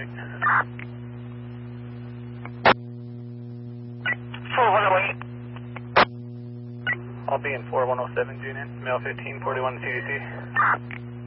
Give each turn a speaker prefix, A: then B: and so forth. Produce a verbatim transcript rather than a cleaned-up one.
A: eight.
B: four one oh eight.
A: I'll be in four one oh seven, June in, mail fifteen forty-one C D C.